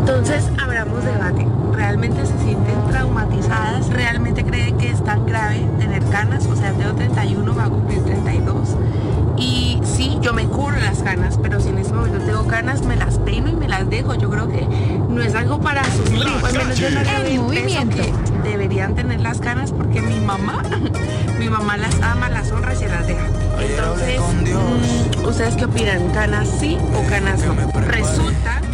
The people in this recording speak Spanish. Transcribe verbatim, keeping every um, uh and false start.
Entonces, abramos debate. ¿Realmente se sienten traumatizadas? ¿Realmente creen que es tan grave tener canas? O sea, tengo treinta y uno, va a cumplir treinta y dos. Y sí, yo me cubro las canas, pero si en este momento tengo canas, me las peino y me las dejo. Yo creo que no es algo para sufrir. Al menos yo no creo que deberían tener las canas porque mi mamá, mi mamá las ama, las honra y se las deja. Entonces, ¿ustedes qué opinan? ¿Canas sí o canas no? Resulta